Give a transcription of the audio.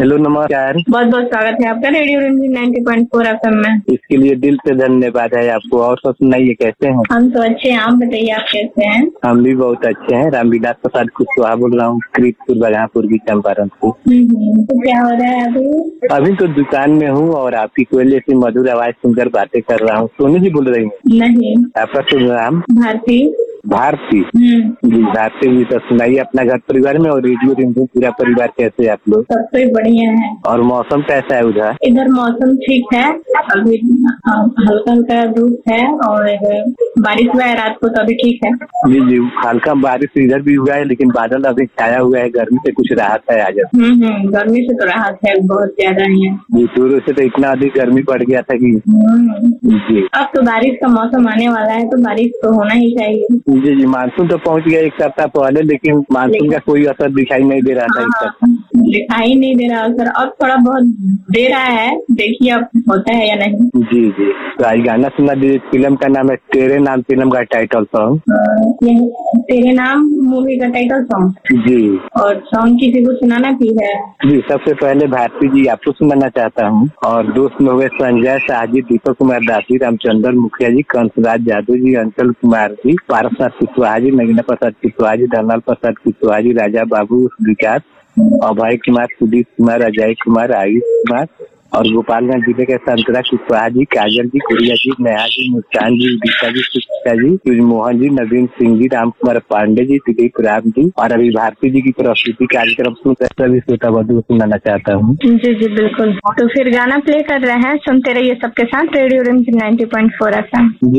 Hello, नमस्कार। बहुत बहुत स्वागत है आपका रेडियो रिमझिम 90.4 FM में। इसके लिए दिल से धन्यवाद है आपको। और सब सुनाइए, कैसे हैं? हम तो अच्छे हैं, आप बताइए आप कैसे हैं? हम भी बहुत अच्छे हैं। रामविलास प्रसाद कुशवाहा बोल रहा हूँ, कृतपुर बलरामपुर की चंपारण से। तो क्या हो रहा है अभी? अभी तो दुकान में हूँ और आपकी कोयले से मधुर आवाज सुनकर बातें कर रहा हूँ। सोनू जी बोल रही हूँ? नहीं। आपका शुभ नाम? भारती। भारती जी। भारती जी, तो सुनाइए अपना घर परिवार में और रेडियो रिमझिम पूरा परिवार कैसे है आप लोग? सब कोई बढ़िया है। और मौसम कैसा है उधर? इधर मौसम ठीक है, अभी हल्का हल्का धूप है और बारिश हुआ है रात को, तो अभी ठीक है। जी जी, हल्का बारिश इधर भी हुआ है, लेकिन बादल अभी छाया हुआ है। गर्मी से कुछ राहत है आज। गर्मी से तो राहत है, बहुत ज्यादा ही है जी। शुरू से तो इतना अधिक गर्मी पड़ गया था कि जी। अब तो बारिश का मौसम आने वाला है, तो बारिश तो होना ही चाहिए। जी जी, मानसून तो पहुंच गया एक सप्ताह पहले, लेकिन मानसून का कोई असर दिखाई नहीं दे रहा था इस सप्ताह। दिखाई नहीं दे रहा सर, अब थोड़ा बहुत दे रहा है, देखिए अब होता है या नहीं। जी जी। तो आज गाना सुना दीजिए। फिल्म का नाम है तेरे नाम, फिल्म का टाइटल सॉन्ग। तेरे नाम मूवी का टाइटल सॉन्ग। जी। और सॉन्ग किसी को सुनाना भी है? जी, सबसे पहले भारती जी आपको सुनाना चाहता हूँ, और दोस्त में हुए संजय शाहजी, दीपक कुमार दासी, रामचंद्र मुखिया जी, कंसराज जादू जी, अंचल कुमार जी, पारस नाथ कुशवाहा जी, नगीना प्रसाद कुशवाहा जी, धनलाल प्रसाद कुशवाहा जी, राजा बाबू विकास, अभय कुमार, सुदीप कुमार, अजय कुमार, आयुष कुमार, और गोपालगंज जिले के संतरा कुशवाहा जी, काजल जी, गुड़िया जी, नेहा जी, मुस्कान जी, दीपा जी, सुचिता जी, मोहन जी, नवीन सिंह जी, राम कुमार पांडे जी, दिलीप राम जी, और अभी भारती जी की प्रस्तुति कार्यक्रम सुनकर सभी श्रोता बंधु सुनाना चाहता हूँ। जी जी बिल्कुल। तो फिर गाना प्ले कर रहे हैं, सुनते रहिए सबके साथ रेडियो रिमझिम 90.4 FM।